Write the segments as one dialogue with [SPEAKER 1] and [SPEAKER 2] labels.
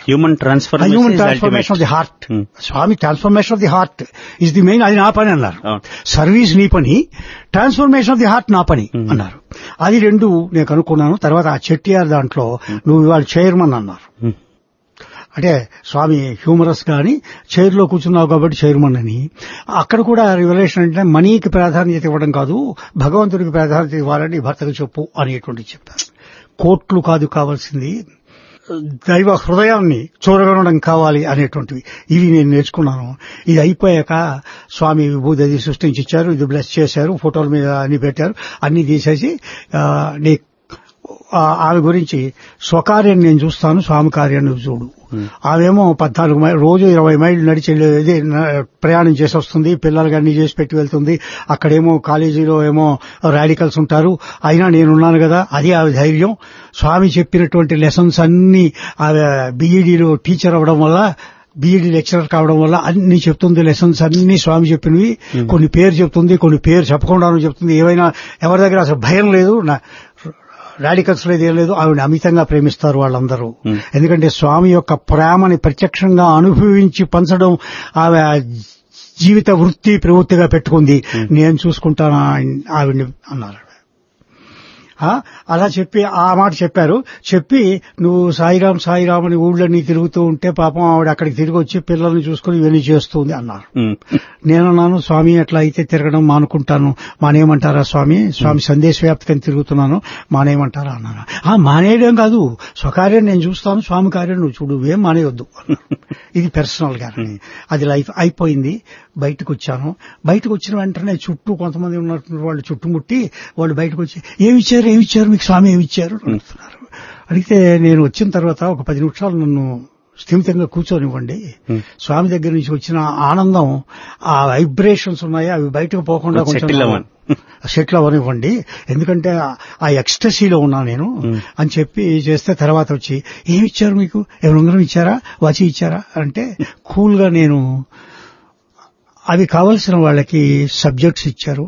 [SPEAKER 1] Human transformation
[SPEAKER 2] of the heart. Swamy transformation of the heart is the main. అది నా పని అన్నారు. Service నీ పని, ట్రాన్స్ఫర్మేషన్ ఆఫ్ ది హార్ట్ నా పని అన్నారు. అది రెండు నేను కనుక్కున్నాను. తర్వాత ఆ చెట్టియార్ దాంట్లో నువ్వు ఇవాళ చైర్మన్ అన్నారు. అంటే స్వామి హ్యూమరస్ గాని చైర్లో కూర్చున్నావు కాబట్టి చైర్మన్ అని. అక్కడ కూడా రివల్యూషన్ అంటే మనీకి ప్రాధాన్యత ఇవ్వడం కాదు, భగవంతుడికి ప్రాధాన్యత ఇవ్వాలని భర్తకు చెప్పు అనేటువంటి చెప్పారు. కోట్లు కాదు కావాల్సింది, దైవ హృదయాన్ని చూడగలడం కావాలి అనేటువంటివి. ఇవి నేను నేర్చుకున్నాను. ఇది అయిపోయాక స్వామి విభూతి అది సృష్టించి ఇచ్చారు, ఇది బ్లెస్ చేశారు, ఫోటోల మీద అన్ని పెట్టారు. అన్ని తీసేసి ఆమె గురించి స్వకార్యం నేను చూస్తాను, స్వామి కార్యాన్ని చూడు. ఆమెమో 14 మైళ్ళు రోజు 20 మైళ్ళు నడిచి ప్రయాణం చేసి వస్తుంది, పిల్లలకి అన్ని చేసి పెట్టి వెళ్తుంది. అక్కడేమో కాలేజీలో ఏమో రాడికల్స్ ఉంటారు, అయినా నేనున్నాను కదా, అది ఆమె ధైర్యం. స్వామి చెప్పినటువంటి లెసన్స్ అన్ని ఆమె బీఈడీలో టీచర్ అవ్వడం వల్ల, బీఈడీ లెక్చరర్ కావడం వల్ల అన్ని చెప్తుంది. లెసన్స్ అన్ని స్వామి చెప్పినవి. కొన్ని పేరు చెప్తుంది, కొన్ని పేరు చెప్పకుండాను చెప్తుంది. ఏవైనా ఎవరి దగ్గర అసలు భయం లేదు, రాడికల్స్ లేదు, ఏం లేదు. ఆవిడ అమితంగా ప్రేమిస్తారు వాళ్ళందరూ. ఎందుకంటే స్వామి యొక్క ప్రేమని ప్రత్యక్షంగా అనుభవించి పంచడం ఆమె జీవిత వృత్తి ప్రవృత్తిగా పెట్టుకుంది. నేను చూసుకుంటాను ఆవిడ్ని అన్నారు. అలా చెప్పి ఆ మాట చెప్పారు. చెప్పి నువ్వు సాయిరాం సాయిరాం అని ఊళ్ళని తిరుగుతూ ఉంటే పాపం ఆవిడ అక్కడికి తిరిగి వచ్చి పిల్లల్ని చూసుకుని ఇవన్నీ చేస్తుంది అన్నారు. నేనున్నాను, స్వామి అట్లా అయితే తిరగడం మానుకుంటాను, మానేయమంటారా స్వామి? స్వామి సందేశ వ్యాప్తికని తిరుగుతున్నాను, మానేయమంటారా అన్నారు. మానేయడం కాదు, స్వకార్యం నేను చూస్తాను, స్వామి కార్యం నువ్వు చూడు, ఏం మానేయొద్దు. ఇది పర్సనల్ గా. అది లైఫ్ అయిపోయింది. బయటకు వచ్చాను. బయటకు వచ్చిన వెంటనే చుట్టూ కొంతమంది ఉన్నటువంటి వాళ్ళు చుట్టుముట్టి వాళ్ళు బయటకు వచ్చి ఏమిచ్చారు మీకు స్వామి ఏమిచ్చారు అడుగుతున్నారు. అడిగితే నేను వచ్చిన తర్వాత ఒక 10 నిమిషాలు నన్ను స్థిమితంగా కూర్చొనివ్వండి, స్వామి దగ్గర నుంచి వచ్చిన ఆనందం, ఆ వైబ్రేషన్స్ ఉన్నాయి, అవి బయటకు పోకుండా కొంచెం సెటిల్ అవనివ్వండి, ఎందుకంటే ఆ ఎక్స్టసీలో ఉన్నా నేను అని చెప్పి చేస్తే తర్వాత వచ్చి ఏమిచ్చారు మీకు, ఏమైనా ఉంగరం ఇచ్చారా, వాచి ఇచ్చారా అంటే కూల్ గా నేను అవి కావలసిన వాళ్ళకి సబ్జెక్ట్స్ ఇచ్చారు,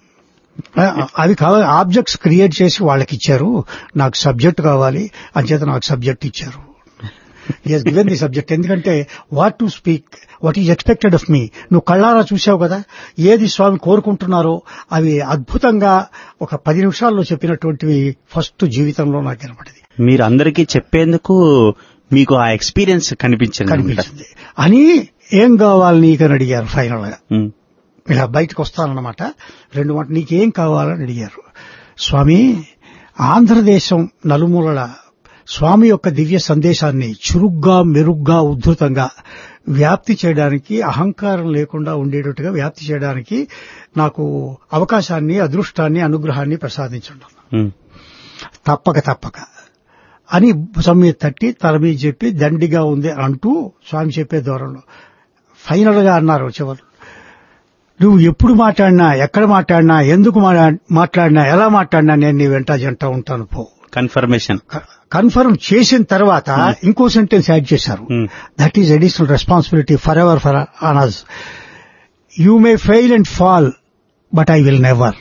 [SPEAKER 2] అవి కావాలి ఆబ్జెక్ట్స్ క్రియేట్ చేసి వాళ్ళకి ఇచ్చారు, నాకు సబ్జెక్ట్ కావాలి అంచేత నాకు సబ్జెక్ట్ ఇచ్చారు. హి గివెన్ ది సబ్జెక్ట్. ఎందుకంటే what to speak, what is expected of మీ. నువ్వు కళ్ళారా చూసావు కదా, ఏది స్వామి కోరుకుంటున్నారో అవి అద్భుతంగా ఒక 10 నిమిషాల్లో చెప్పినటువంటివి ఫస్ట్ జీవితంలో నాకు కనపడింది.
[SPEAKER 1] మీరు అందరికీ చెప్పేందుకు మీకు ఆ ఎక్స్పీరియన్స్ కనిపించింది
[SPEAKER 2] అని. ఏం కావాలి నీకని అడిగారు ఫైనల్ గా. ఇలా బయటకు వస్తానన్నమాట. 2 మాట నీకేం కావాలని అడిగారు. స్వామి, ఆంధ్రదేశం నలుమూలల స్వామి యొక్క దివ్య సందేశాన్ని చురుగ్గా, మెరుగ్గా, ఉద్ధృతంగా వ్యాప్తి చేయడానికి, అహంకారం లేకుండా ఉండేటట్టుగా వ్యాప్తి చేయడానికి నాకు అవకాశాన్ని, అదృష్టాన్ని, అనుగ్రహాన్ని ప్రసాదించండి. తప్పక అని భుజం మీద తట్టి తల మీద చెప్పి దండిగా ఉంది అంటూ స్వామి చెప్పే దూరంలో ఫైనల్ గా అన్నారు చివరు, నువ్వు ఎప్పుడు మాట్లాడినా, ఎక్కడ మాట్లాడినా, ఎందుకు మాట్లాడినా, ఎలా మాట్లాడినా నేను నీ వెంట జంట ఉంటాను పో. కన్ఫర్మ్ చేసిన తర్వాత ఇంకో సెంటెన్స్ యాడ్ చేశారు. That is additional responsibility for ever for on us. You may fail and fall but I will never.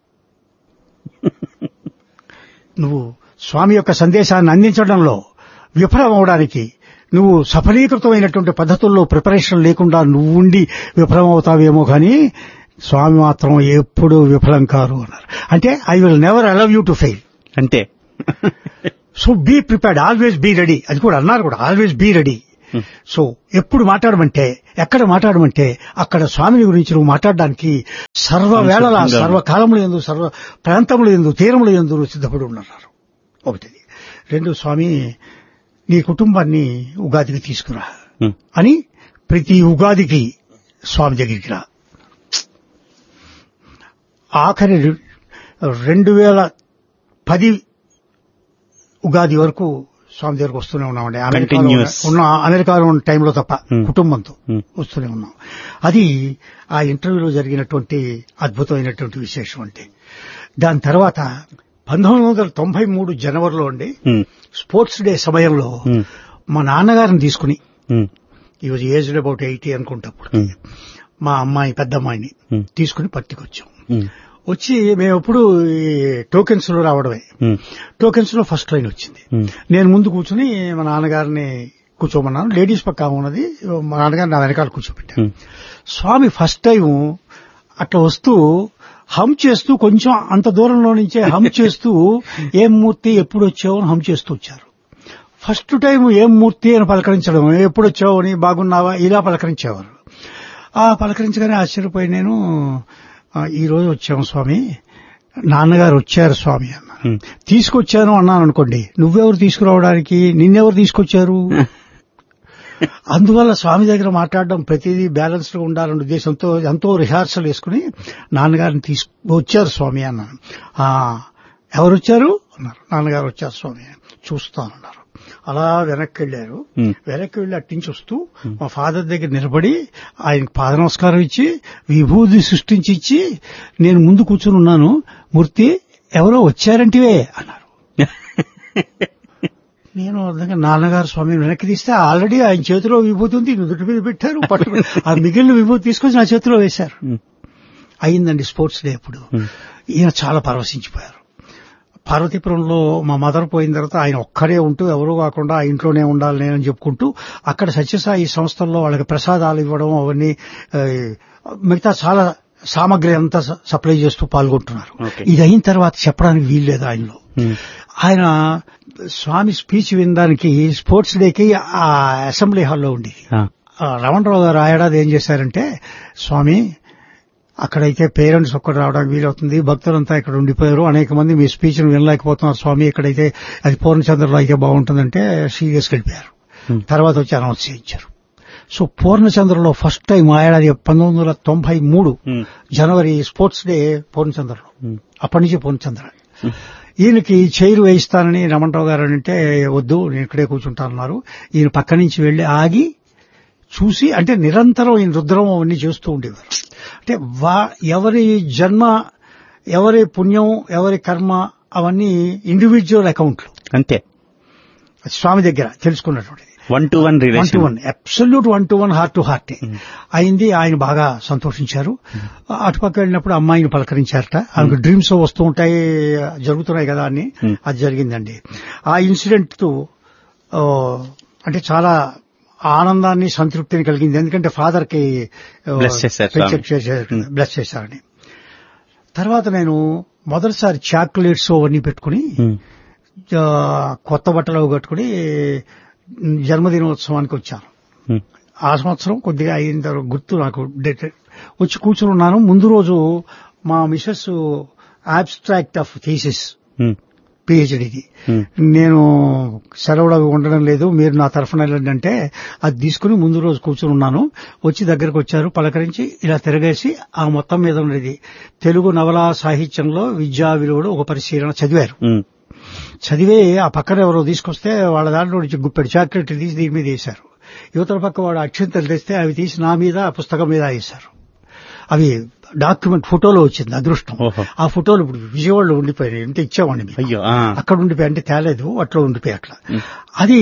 [SPEAKER 2] నువ్వు స్వామి యొక్క సందేశాన్ని అందించడంలో విఫలం అవడానికి నువ్వు సఫలీకృతమైనటువంటి పద్ధతుల్లో ప్రిపరేషన్ లేకుండా నువ్వు ఉండి విఫలం అవుతావేమో కానీ స్వామి మాత్రం ఎప్పుడూ విఫలం కారు అన్నారు. అంటే I will never allow you to fail
[SPEAKER 1] అంటే.
[SPEAKER 2] So be prepared, always be ready. అది కూడా అన్నారు కూడా, ఆల్వేస్ బీ రెడీ. సో ఎప్పుడు మాట్లాడమంటే, ఎక్కడ మాట్లాడమంటే అక్కడ స్వామిని గురించి నువ్వు మాట్లాడడానికి సర్వవేళల, సర్వకాలములు యందు, సర్వ ప్రాంతములు యందు, తీరములు యందు సిద్ధపడి ఉన్నారు. ఒకటి. 2, స్వామి నీ కుటుంబాన్ని ఉగాదికి తీసుకురా అని ప్రతి ఉగాదికి స్వామి దగ్గరికి రా. ఆఖరి 2010 ఉగాది వరకు స్వామి దగ్గరకు వస్తూనే ఉన్నామండి. అమెరికాలో ఉన్న టైంలో తప్ప కుటుంబంతో వస్తూనే ఉన్నాం. అది ఆ ఇంటర్వ్యూలో జరిగినటువంటి అద్భుతమైనటువంటి విశేషం. అంటే దాని తర్వాత 1993 జనవరిలో అండి, స్పోర్ట్స్ డే సమయంలో మా నాన్నగారిని తీసుకుని, ఈ వాజ్ ఏజ్డ్ అబౌట్ 80 అనుకుంటప్పుడు, మా అమ్మాయి, పెద్ద అమ్మాయిని తీసుకుని పట్టుకొచ్చాం. వచ్చి మేము ఎప్పుడు టోకెన్స్ లో రావడమే. టోకెన్స్ లో ఫస్ట్ లైన్ వచ్చింది. నేను ముందు కూర్చుని మా నాన్నగారిని కూర్చోమన్నాను. లేడీస్ పక్క ఉన్నది, మా నాన్నగారు నా వెనకాల కూర్చోబెట్టారు. స్వామి ఫస్ట్ టైం అట్లా వస్తూ హమ్ చేస్తూ, కొంచెం అంత దూరంలో నుంచే హమ్ చేస్తూ, ఏం మూర్తి ఎప్పుడు వచ్చావు అని హమ్ చేస్తూ వచ్చారు. ఫస్ట్ టైం ఏం మూర్తి అని పలకరించడం, ఎప్పుడు వచ్చావు అని, బాగున్నావా ఇలా పలకరించేవారు. ఆ పలకరించగానే ఆశ్చర్యపోయి నేను, ఈ రోజు వచ్చాము స్వామి, నాన్నగారు వచ్చారు స్వామి అన్నాను. తీసుకొచ్చాను అన్నాను అనుకోండి, నువ్వెవరు తీసుకురావడానికి, నిన్నెవరు తీసుకొచ్చారు? అందువల్ల స్వామి దగ్గర మాట్లాడడం ప్రతిదీ బ్యాలెన్స్ గా ఉండాలనే ఉద్దేశంతో ఎంతో రిహార్సల్ వేసుకుని నాన్నగారిని వచ్చారు స్వామి అన్నాను. ఎవరు వచ్చారు అన్నారు. నాన్నగారు వచ్చారు స్వామి, చూస్తానన్నారు. అలా వెనక్కి వెళ్లారు. వెనక్కి వెళ్లి అట్టించి వస్తూ మా ఫాదర్ దగ్గర నిలబడి ఆయనకు పాద నమస్కారం ఇచ్చి, విభూతి సృష్టించి ఇచ్చి, నేను ముందు కూర్చుని ఉన్నాను, మూర్తి ఎవరో వచ్చారంటివే అన్నారు. నేను అర్థంగా నాన్నగారు స్వామి వెనక్కి తీస్తే ఆల్రెడీ ఆయన చేతిలో విభూతి ఉంది, నుదుటి మీద పెట్టారు, పట్టుకుని ఆ మిగిలిన విభూతి తీసుకొచ్చి నా చేతిలో వేశారు. అయిందండి స్పోర్ట్స్ డే. అప్పుడు ఈయన చాలా పరవశించిపోయారు. పార్వతీపురంలో మా మదర్ పోయిన తర్వాత ఆయన ఒక్కడే ఉంటూ, ఎవరూ కాకుండా ఆ ఇంట్లోనే ఉండాలి నేనని చెప్పుకుంటూ, అక్కడ సత్యసాయి సంస్థల్లో వాళ్ళకి ప్రసాదాలు ఇవ్వడం, అవన్నీ మిగతా చాలా సామగ్రి అంతా సప్లై చేస్తూ పాల్గొంటున్నారు. ఇది అయిన తర్వాత చెప్పడానికి వీల్లేదు ఆయనలో. ఆయన స్వామి స్పీచ్ వినడానికి స్పోర్ట్స్ డేకి ఆ అసెంబ్లీ హాల్లో ఉండేది. రమణరావు గారు ఆ ఏడాది ఏం చేశారంటే, స్వామి అక్కడైతే పేరెంట్స్ ఒక్కడు రావడానికి వీలవుతుంది, భక్తులంతా ఇక్కడ ఉండిపోయారు, అనేక మంది మీ స్పీచ్ ను వినలేకపోతున్నారు స్వామి, ఇక్కడైతే అది పూర్ణచంద్రలో అయితే బాగుంటుందంటే సీరియస్ వెళ్ళిపోయారు. తర్వాత వచ్చి అనౌన్స్ చేయించారు. సో పూర్ణచంద్రలో ఫస్ట్ టైం ఆ ఏడాది 1993 జనవరి స్పోర్ట్స్ డే పూర్ణచంద్రలో. అప్పటి నుంచి పూర్ణచంద్ర. ఈయనకి చైర్ వేయిస్తానని రమణరావు గారు అంటే, వద్దు నేను ఇక్కడే కూర్చుంటానన్నారు. ఈయన పక్క నుంచి వెళ్లి ఆగి చూసి, అంటే నిరంతరం ఈయన రుద్రం అవన్నీ చేస్తూ ఉండేవారు. అంటే ఎవరి జన్మ, ఎవరి పుణ్యం, ఎవరి కర్మ అవన్నీ ఇండివిజువల్ అకౌంట్లు అంతే. స్వామి దగ్గర తెలుసుకున్నటువంటిది 1-to-1 relation, absolute 1-to-1 heart to heart అయింది. ఆయన బాగా సంతోషించారు. అటుపక్క వెళ్ళినప్పుడు అమ్మాయిని పలకరించారట. ఆమెకు డ్రీమ్స్ వస్తూ ఉంటాయి, జరుగుతున్నాయి కదా అని. అది జరిగిందండి. ఆ ఇన్సిడెంట్ తో అంటే చాలా ఆనందాన్ని, సంతృప్తిని కలిగింది. ఎందుకంటే ఫాదర్ కి బ్లెస్ చేశారని. తర్వాత నేను మొదటిసారి చాక్లెట్స్ అవన్నీ పెట్టుకుని, కొత్త బట్టలు కట్టుకుని జన్మదినోత్సవానికి వచ్చాను. ఆ సంవత్సరం కొద్దిగా అయిన తర్వాత గుర్తు నాకు వచ్చి కూర్చుని ఉన్నాను. ముందు రోజు మా మిసెస్ అబ్స్ట్రాక్ట్ ఆఫ్ థీసిస్ పిహెచ్డికి నేను సెలవులు ఉండడం లేదు, మీరు నా తరఫున వెళ్ళండి అంటే అది తీసుకుని ముందు రోజు కూర్చుని ఉన్నాను. వచ్చి దగ్గరకు వచ్చారు, పలకరించి ఇలా తిరగేసి ఆ మొత్తం మీద ఉండేది తెలుగు నవలా సాహిత్యంలో విద్యా విలువలు ఒక పరిశీలన చదివారు. చదివే ఆ పక్కన ఎవరో తీసుకొస్తే వాళ్ళ దాంట్లో నుంచి గుప్పెడు చాక్లెట్ తీసి దీని మీద వేశారు. యువతల పక్క వాడు అక్షంతలు తెస్తే అవి తీసి నా మీద, ఆ పుస్తకం మీద వేశారు. అవి డాక్యుమెంట్ ఫోటోలో వచ్చింది అదృష్టం. ఆ ఫోటోలు ఇప్పుడు విజయవాడలో ఉండిపోయాయి. అంటే ఇచ్చామండి, అక్కడ ఉండిపోయి, అంటే తేలేదు, అట్లా ఉండిపోయి అట్లా. అది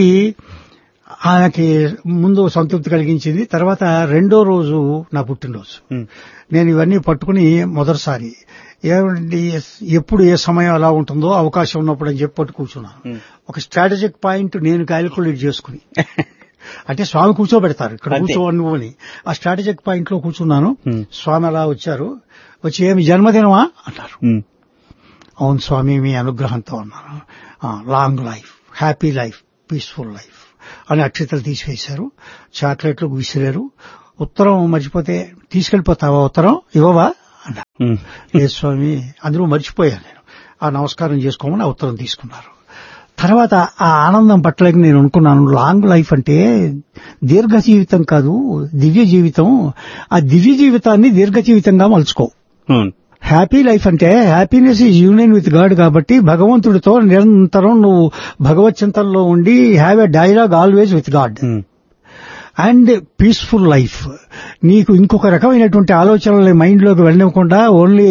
[SPEAKER 2] ఆయనకి ముందు సంతృప్తి కలిగించింది. తర్వాత రెండో రోజు నా పుట్టినరోజు. నేను ఇవన్నీ పట్టుకుని మొదటిసారి ఏమండి ఎప్పుడు ఏ సమయం ఎలా ఉంటుందో అవకాశం ఉన్నప్పుడు అని చెప్పి పట్టు కూర్చున్నాను. ఒక స్ట్రాటజిక్ పాయింట్ నేను క్యాలిక్యులేట్ చేసుకుని, అంటే స్వామి కూర్చోబెడతారు ఇక్కడ కూర్చోవని అని, ఆ స్ట్రాటజిక్ పాయింట్ లో కూర్చున్నాను. స్వామి అలా వచ్చారు. వచ్చి ఏమి జన్మదినమా అన్నారు. అవును స్వామి మీ అనుగ్రహంతో అన్నారు. Long life, happy life, peaceful life అని అక్షతలు తీసివేశారు. చాక్లెట్లు విసిరారు. ఉత్తరం మర్చిపోతే తీసుకెళ్లిపోతావా, ఉత్తరం ఇవ్వవా అన్నారు. ఏ స్వామి అందరూ మర్చిపోయాను నేను. ఆ నమస్కారం చేసుకోమని ఆ ఉత్తరం తీసుకున్నారు. తర్వాత ఆ ఆనందం పట్టలేక నేను అనుకున్నాను, లాంగ్ లైఫ్ అంటే దీర్ఘ జీవితం కాదు, దివ్య జీవితం. ఆ దివ్య జీవితాన్ని దీర్ఘ జీవితంగా మలుచుకో. హ్యాపీ లైఫ్ అంటే happiness is union with God. కాబట్టి భగవంతుడితో నిరంతరం నువ్వు భగవత్ చింతనలో ఉండి have a dialogue always with God. And peaceful life, నీకు ఇంకొక రకమైనటువంటి ఆలోచనలు మైండ్ లోకి వెళ్ళనివ్వకుండా, ఓన్లీ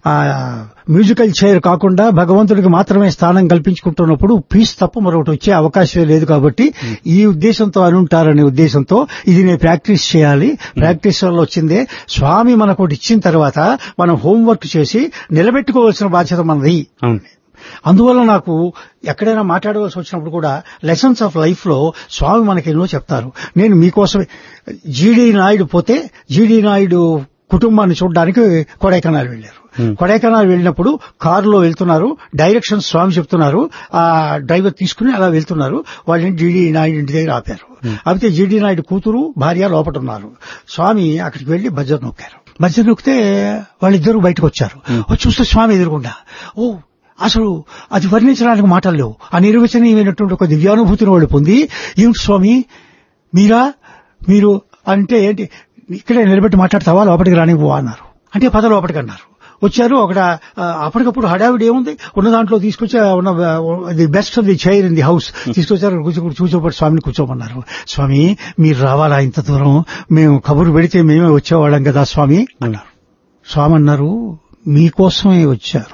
[SPEAKER 2] మ్యూజికల్ చైర్ కాకుండా భగవంతుడికి మాత్రమే స్థానం కల్పించుకుంటున్నప్పుడు పీస్ తప్ప మరొకటి వచ్చే అవకాశమే లేదు. కాబట్టి ఈ ఉద్దేశంతో అనుంటారనే ఉద్దేశంతో ఇది నేను ప్రాక్టీస్ చేయాలి. ప్రాక్టీస్ వల్ల వచ్చిందే. స్వామి మనకు ఇచ్చిన తర్వాత మనం హోంవర్క్ చేసి నిలబెట్టుకోవాల్సిన బాధ్యత మనది. అందువల్ల నాకు ఎక్కడైనా మాట్లాడవలసి వచ్చినప్పుడు కూడా లెసన్స్ ఆఫ్ లైఫ్ లో స్వామి మనకి ఎన్నో చెప్తారు. నేను మీకోసమే జీడీ నాయుడు పోతే జీడీ నాయుడు కుటుంబాన్ని చూడడానికి కొడైకెనాల్ వెళ్లారు. కొడైకెనాల్ వెళ్ళినప్పుడు కారులో వెళ్తున్నారు, డైరెక్షన్స్ స్వామి చెప్తున్నారు, ఆ డ్రైవర్ తీసుకుని అలా వెళ్తున్నారు. వాళ్ళని జీడీ నాయుడు ఇంటి దగ్గర ఆపారు. అయితే జీడీ నాయుడు కూతురు భార్య లోపట ఉన్నారు. స్వామి అక్కడికి వెళ్లి బజర్ నొక్కారు. బజర్ నొక్కితే వాళ్ళిద్దరూ బయటకు వచ్చారు. వచ్చి చూస్తే స్వామి ఎదురుకుండా, ఓ అసలు అది వర్ణించడానికి మాటలు లేవు. ఆ నిర్వచనీయమైనటువంటి ఒక దివ్యానుభూతిని వాళ్ళు పొంది, ఏమిటి స్వామి మీరు అంటే ఏంటి, ఇక్కడే నిలబెట్టి మాట్లాడతావా, లోపలికి రానివ్వు అన్నారు. అంటే పద లోపలికి అన్నారు. వచ్చారు. అక్కడ అప్పటికప్పుడు హడావిడి ఏముంది, ఉన్న దాంట్లో తీసుకొచ్చి ఉన్న the best of the chair in the house తీసుకొచ్చారు. కూర్చోబట్టి స్వామిని కూర్చోమన్నారు. స్వామి మీరు రావాలా ఇంత దూరం, మేము కబురు పెడితే మేమే వచ్చేవాళ్ళం కదా స్వామి అన్నారు. స్వామి అన్నారు, మీకోసమే వచ్చారు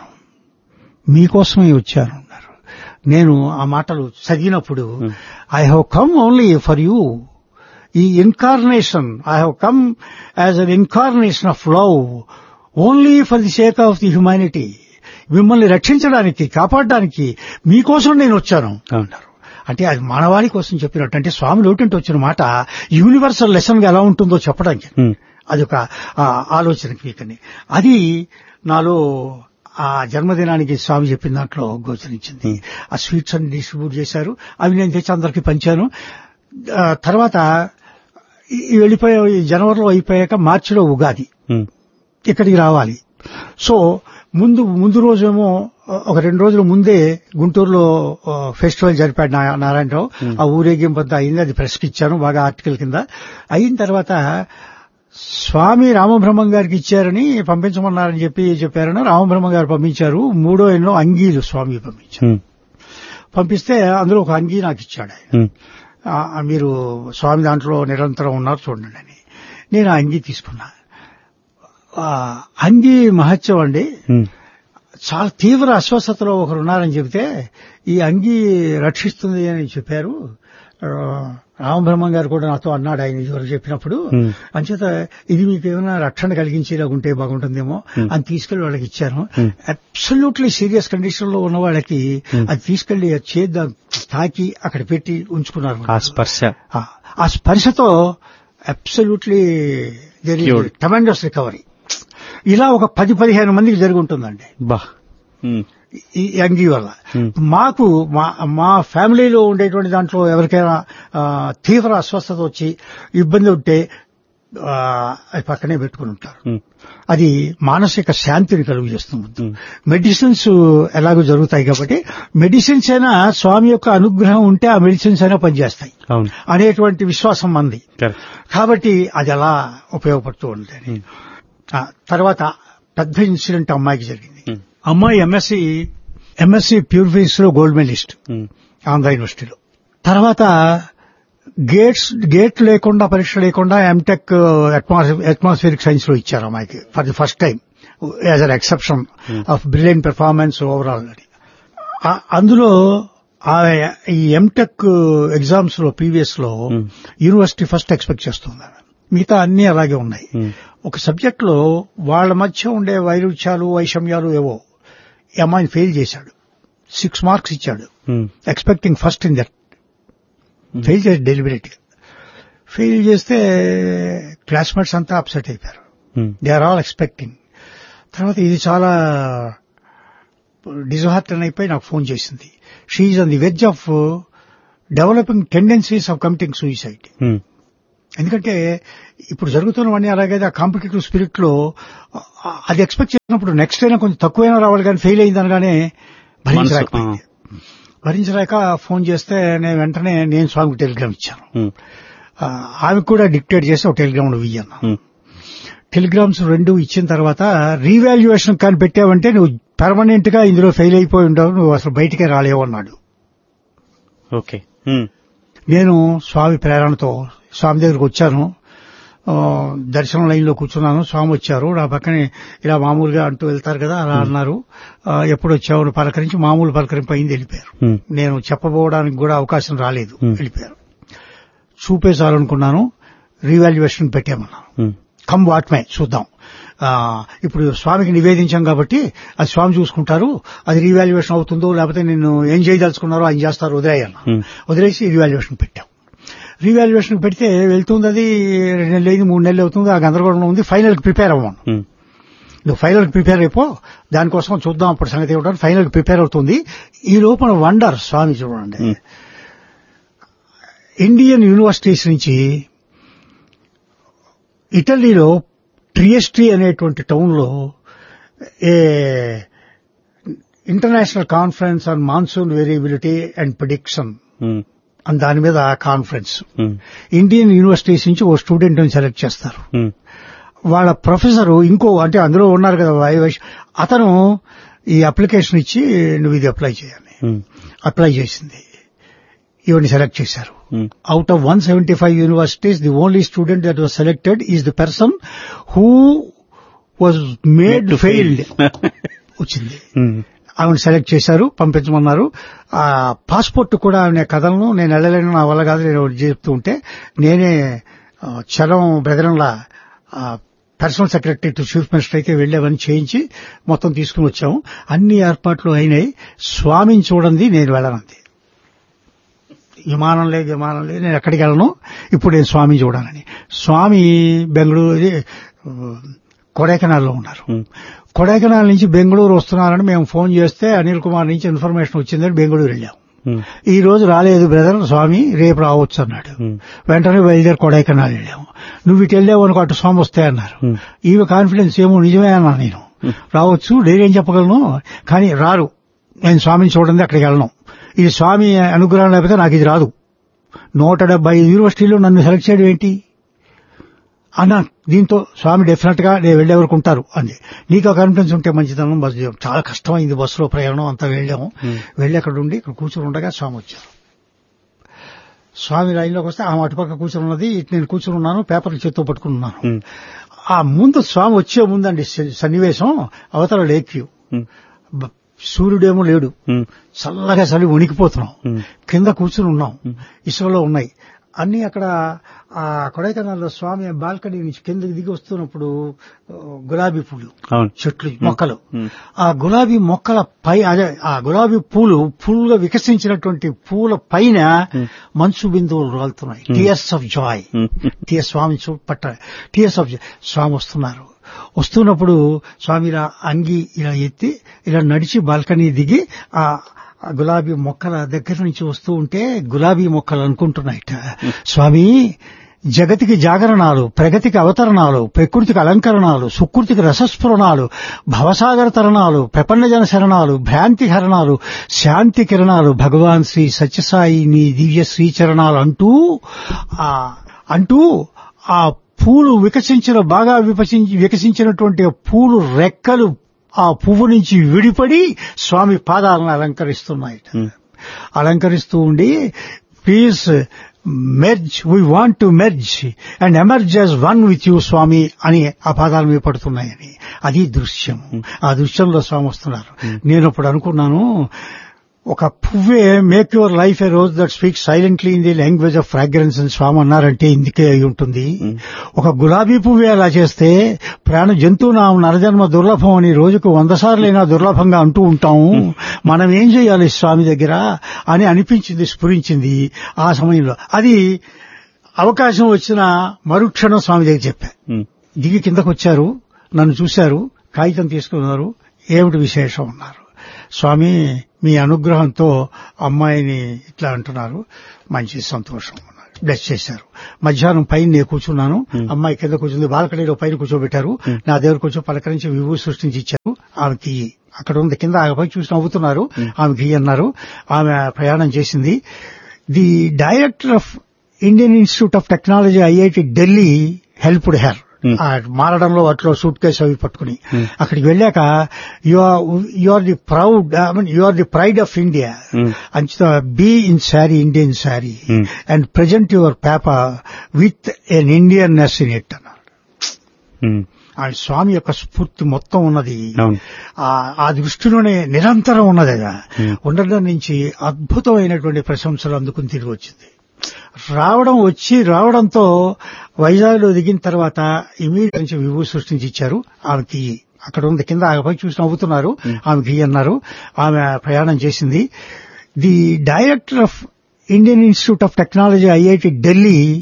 [SPEAKER 2] అన్నారు. నేను ఆ మాటలు చదివినప్పుడు I have come only for you. ఈ incarnation, I have come as an incarnation of love only for the sake of the humanity. మిమ్మల్ని రక్షించడానికి, కాపాడడానికి మీకోసం నేను వచ్చాను అన్నారు. అంటే అది మానవాళి కోసం చెప్పినట్టు. అంటే స్వామి నోటింటి వచ్చిన మాట యూనివర్సల్ లెసన్ గా ఎలా ఉంటుందో చెప్పడానికి అదొక ఆలోచనకి వీకని. అది నాలో ఆ జన్మదినానికి స్వామి చెప్పిన దాంట్లో గోచరించింది. ఆ స్వీట్స్ అన్ని డిస్ట్రిబ్యూట్ చేశారు. అవి నేను తెచ్చి అందరికీ పంచాను. తర్వాత వెళ్ళిపోయే జనవరిలో అయిపోయాక మార్చిలో ఉగాది ఇక్కడికి రావాలి. సో ముందు రోజేమో ఒక 2 రోజుల ముందే గుంటూరులో ఫెస్టివల్ జరిపాడు నారాయణరావు. ఆ ఊరేగింపంతా అయింది. అది ప్రెస్కి ఇచ్చాను బాగా ఆర్టికల్ కింద. అయిన తర్వాత స్వామి రామబ్రహ్మం గారికి ఇచ్చారని పంపించమన్నారని చెప్పారని రామబ్రహ్మం గారు పంపించారు. 3 ఎన్నో అంగీలు స్వామి పంపించారు. పంపిస్తే అందులో ఒక అంగీ నాకు ఇచ్చాడు ఆయన. మీరు స్వామి దాంట్లో నిరంతరం ఉన్నారు చూడండి అని. నేను ఆ అంగీ తీసుకున్నా. అంగీ మహత్యం అండి. చాలా తీవ్ర అస్వస్థతలో ఒకరు ఉన్నారని చెబితే ఈ అంగీ రక్షిస్తుంది అని చెప్పారు. రామబ్రహ్మం గారు కూడా నాతో అన్నాడు ఆయన ఇదివరకు చెప్పినప్పుడు. అంచేత ఇది మీకు ఏమైనా రక్షణ కలిగించేలా ఉంటే బాగుంటుందేమో అని తీసుకెళ్లి వాళ్ళకి ఇచ్చాను. అబ్సల్యూట్లీ సీరియస్ కండిషన్ లో ఉన్న వాళ్ళకి అది తీసుకెళ్లి చేద్దాం తాకి అక్కడ పెట్టి ఉంచుకున్నారు. ఆ స్పర్శతో అబ్సల్యూట్లీ ట్రెమెండస్ రికవరీ. ఇలా ఒక 10-15 మందికి జరిగి ఉంటుందండి ఈ అంగీ వల్ల. మాకు మా ఫ్యామిలీలో ఉండేటువంటి దాంట్లో ఎవరికైనా తీవ్ర అస్వస్థత వచ్చి ఇబ్బంది ఉంటే అది పక్కనే పెట్టుకుని ఉంటారు. అది మానసిక శాంతిని కలుగు చేస్తుంది. మెడిసిన్స్ ఎలాగో జరుగుతాయి కాబట్టి మెడిసిన్స్ అయినా స్వామి యొక్క అనుగ్రహం ఉంటే ఆ మెడిసిన్స్ అయినా పనిచేస్తాయి అనేటువంటి విశ్వాసం మంది. కాబట్టి అది అలా ఉపయోగపడుతూ ఉంటుంది. తర్వాత పెద్ద ఇన్సిడెంట్ అమ్మాయికి జరిగింది. అమ్మాయి ఎంఎస్సి ప్యూరిఫిజిక్స్ లో గోల్డ్ మెడలిస్ట్ ఆంధ్ర యూనివర్సిటీలో. తర్వాత గేట్ లేకుండా పరీక్ష లేకుండా ఎంటెక్ అట్మాస్ఫియరిక్ సైన్స్ లో ఇచ్చారు అమ్మాయికి for the first time as an exception of brilliant performance overall అని. అందులో ఈ ఎంటెక్ ఎగ్జామ్స్ లో ప్రీవియస్ లో యూనివర్సిటీ ఫస్ట్ ఎక్స్పెక్ట్ చేస్తుంది. మిగతా అన్ని అలాగే ఉన్నాయి. ఒక సబ్జెక్ట్ లో వాళ్ళ మధ్య ఉండే వైరుధ్యాలు వైషమ్యాలు ఏవో ఈ అమ్మాయిని ఫెయిల్ చేశాడు. 6 మార్క్స్ ఇచ్చాడు expecting first in that. Fail చేసి డెలిబరేట్ గా ఫెయిల్ చేస్తే క్లాస్మేట్స్ అంతా అప్సెట్ అయిపోయారు. They are all expecting. తర్వాత ఇది చాలా డిజహార్టన్ అయిపోయి నాకు ఫోన్ చేసింది. She is on the wedge of developing tendencies of committing suicide. ఎందుకంటే ఇప్పుడు జరుగుతున్నవన్నీ అలాగైతే ఆ కాంపిటేటివ్ స్పిరిట్ లో అది ఎక్స్పెక్ట్ చేసినప్పుడు నెక్స్ట్ అయినా కొంచెం తక్కువైనా రావాలి కానీ ఫెయిల్ అయిందనగానే భరించలేక ఫోన్ చేస్తే వెంటనే నేను స్వామికి టెలిగ్రామ్ ఇచ్చాను. ఆమెకు కూడా డిక్టేట్ చేసి ఒక టెలిగ్రామ్ నువ్వు ఇయ్యన్నా. టెలిగ్రామ్స్ 2 ఇచ్చిన తర్వాత రీవాల్యుయేషన్ కానీ పెట్టావంటే నువ్వు పర్మనెంట్ గా ఇందులో ఫెయిల్ అయిపోయి ఉండవు, నువ్వు అసలు బయటికే రాలేవు అన్నాడు.
[SPEAKER 1] ఓకే.
[SPEAKER 2] నేను స్వామి ప్రేరణతో స్వామి దగ్గరకు వచ్చాను. దర్శనం లైన్ లో కూర్చున్నాను. స్వామి వచ్చారు. నా పక్కనే ఇలా మామూలుగా అంటూ వెళ్తారు కదా అలా అన్నారు. ఎప్పుడు వచ్చావు పలకరించి మామూలు పలకరింపు అయింది, వెళ్ళిపోయారు. నేను చెప్పబోవడానికి కూడా అవకాశం రాలేదు, వెళ్ళిపోయారు. చూపే చాలనుకున్నాను. రీవాల్యుయేషన్ పెట్టామన్నాను. కమ్ వాట్ మే చూద్దాం. ఇప్పుడు స్వామికి నివేదించాం కాబట్టి అది స్వామి చూసుకుంటారు, అది రీవాల్యుయేషన్ అవుతుందో లేకపోతే నేను ఏం చేయదలుచుకున్నారో ఆయన చేస్తారు, వదిలేసి రీవాల్యుయేషన్ పెట్టాం. రీవాల్యుయేషన్ పెడితే వెళ్తుంది, అది 2 నెలలు అయింది, 3 నెలలు అవుతుంది, ఆ గందరగోళం ఉంది. ఫైనల్ కి ప్రిపేర్ అవ్వను, నువ్వు ఫైనల్ కి ప్రిపేర్ అయిపో, దానికోసం చూద్దాం అప్పుడు సంగతి ఏమిటో. ఫైనల్ కి ప్రిపేర్ అవుతుంది. ఈ లోపల వండర్ స్వామి చూడండి, ఇండియన్ యూనివర్సిటీస్ నుంచి ఇటలీలో ట్రియెస్ట్రీ అనేటువంటి టౌన్ లో ఏ international conference on monsoon variability and prediction అని దాని మీద కాన్ఫరెన్స్. ఇండియన్ యూనివర్సిటీస్ నుంచి ఓ స్టూడెంట్ ని సెలెక్ట్ చేస్తారు. వాళ్ళ ప్రొఫెసర్ ఇంకో అంటే అందులో ఉన్నారు కదా అతను ఈ అప్లికేషన్ ఇచ్చి నువ్వు ఇది అప్లై చేయాలి, అప్లై చేసింది, ఇవన్నీ సెలెక్ట్ చేశారు. Out of 175 universities the only student that was selected is the person who was made failed వచ్చింది. ఆమెను సెలెక్ట్ చేశారు, పంపించమన్నారు. ఆ పాస్పోర్ట్ కూడా ఆమె కథలను నేను వెళ్ళలేను, నా వల్ల కాదు, నేను చెప్తూ ఉంటే నేనే Chalam బ్రదరంలా personal secretary to chief minister అయితే వెళ్లేవని చేయించి మొత్తం తీసుకుని వచ్చాము. అన్ని ఏర్పాట్లు అయినాయి. స్వామిని చూడండి, నేను వెళ్ళనంది. విమానం లేదు నేను ఎక్కడికి వెళ్ళను, ఇప్పుడు నేను స్వామిని చూడాలని. స్వామి బెంగళూరు కొడైకెనాల్లో ఉన్నారు. కొడైకెనాల్ నుంచి బెంగళూరు వస్తున్నారని మేము ఫోన్ చేస్తే అనిల్ కుమార్ నుంచి ఇన్ఫర్మేషన్ వచ్చిందని బెంగళూరు వెళ్ళాం. ఈ రోజు రాలేదు బ్రదర్ స్వామి, రేపు రావచ్చు అన్నాడు. వెంటనే బయలుదేరి కొడైకెనాల్ వెళ్ళాము. నువ్వు ఇటు వెళ్ళావు అనుకో అటు స్వామి వస్తాయి అన్నారు. ఈమె కాన్ఫిడెన్స్ ఏమో నిజమే అన్నా నేను, రావచ్చు నేనేం చెప్పగలను, కానీ రారు, నేను స్వామిని చూడండి అక్కడికి వెళ్ళను, ఇది స్వామి అనుగ్రహం లేకపోతే నాకు ఇది రాదు. 175 యూనివర్సిటీలో నన్ను సెలెక్ట్ చేయడం ఏంటి అన్నా. దీంతో స్వామి డెఫినెట్ గా నేను వెళ్లే వరకు ఉంటారు అంది. నీకు ఆ కాన్ఫిడెన్స్ ఉంటే మంచిదనం. చాలా కష్టమైంది బస్సులో ప్రయాణం అంతా. వెళ్ళాము, వెళ్ళి అక్కడ ఉండి ఇక్కడ కూర్చొని ఉండగా స్వామి వచ్చారు. స్వామి లైన్లోకి వస్తే ఆమె అటుపక్క కూర్చొని ఉన్నది, ఇటు నేను కూర్చొని ఉన్నాను, పేపర్లు చేత్తో పట్టుకున్నాను. ఆ ముందు స్వామి వచ్చే ముందండి సన్నివేశం, అవతల లేక్యూ, సూర్యుడేమో లేడు, చల్లగా చలి వణికిపోతున్నాం, కింద కూర్చుని ఉన్నాం, ఇసుకలో ఉన్నాయి అన్ని. అక్కడ ఆ కొడైకెనాల్లో స్వామి బాల్కనీ నుంచి కిందకి దిగి వస్తున్నప్పుడు గులాబీ పూలు చెట్లు మొక్కలు, ఆ గులాబీ మొక్కల పై అదే ఆ గులాబీ పూలుగా వికసించినటువంటి పూల పైన మంచు బిందువులు రాలుతున్నాయి. Tears of Joy, Swamy tears of Joy. స్వామి వస్తున్నారు. వస్తున్నప్పుడు స్వామి ఇలా అంగి ఇలా ఎత్తి ఇలా నడిచి బాల్కనీ దిగి ఆ గులాబీ మొక్కల దగ్గర నుంచి వస్తూ ఉంటే గులాబీ మొక్కలు అనుకుంటున్నాయిట, స్వామి జగతికి జాగరణాలు, ప్రగతికి అవతరణాలు, ప్రకృతికి అలంకరణాలు, సుకృతికి రసస్ఫురణాలు, భవసాగర తరణాలు, ప్రపన్నజన శరణాలు, భ్రాంతి హరణాలు, శాంతి కిరణాలు, భగవాన్ శ్రీ సత్యసాయి నీ దివ్య శ్రీచరణాలు అంటూ ఆ పూలు బాగా వికసించినటువంటి పూలు రెక్కలు ఆ పువ్వు నుంచి విడిపడి స్వామి పాదాలను అలంకరిస్తూ ఉండి, please merge, we want to merge and emerge as one with you స్వామి అని ఆ పాదాల మీద పడుతున్నాయని. అది దృశ్యం. ఆ దృశ్యంలో స్వామి వస్తున్నారు. నేను అప్పుడు అనుకున్నాను, ఒక పువ్వే make your life A rose that speak silently in the language of fragrance అని స్వామి అన్నారంటే ఇందుకే అయి ఉంటుంది. ఒక గులాబీ పువ్వే అలా చేస్తే ప్రాణ జంతువు నా నరజన్మ దుర్లభం అని రోజుకు 100 సార్లైనా దుర్లభంగా అంటూ ఉంటాము. మనం ఏం చేయాలి స్వామి దగ్గర అని అనిపించింది, స్ఫురించింది ఆ సమయంలో. అది అవకాశం వచ్చిన మరుక్షణం స్వామి దగ్గర చెప్పా. దిగి కిందకు వచ్చారు, నన్ను చూశారు, కాగితం తీసుకున్నారు. ఏమిటి విశేషం అన్నారు. స్వామి మీ అనుగ్రహంతో అమ్మాయిని ఇట్లా అంటున్నారు, మంచి సంతోషం అన్నారు. బ్లెస్ చేశారు. మధ్యాహ్నం పైన నేను కూర్చున్నాను, అమ్మాయి కింద కూర్చుంది. బాల్కనీలో పైన కూర్చోబెట్టారు. నా దగ్గర కొంచెం పలకరించి విభూ సృష్టించి ఇచ్చారు. ఆమెకి అక్కడ ఉంది కింద పై చూసి నవ్వుతున్నారు. ఆమెకి అన్నారు. ఆమె ప్రయాణం చేసింది. The director of Indian institute of technology IIT Delhi helped her. మారడంలో అట్లో suit case అవి పట్టుకుని అక్కడికి వెళ్ళాక you are the pride of India and be in sari, Indian sari and present your paper with an Indian Nes in it అన్నారు. ఆ స్వామి యొక్క స్ఫూర్తి మొత్తం ఉన్నది ఆ దృష్టిలోనే నిరంతరం ఉన్నది. ఉండడం నుంచి అద్భుతమైనటువంటి ప్రశంసలు అందుకుని తిరిగి వచ్చింది. రావడంతో వైజాగ్ లో దిగిన తర్వాత ఇమీడియట్ నుంచి విభూ సృష్టించి ఇచ్చారు. ఆమెకి అక్కడ ఉంది కింద ఆమెపై చూసి నవ్వుతున్నారు. ఆమెకి అన్నారు. ఆమె ప్రయాణం చేసింది. The director of Indian institute of technology, IIT Delhi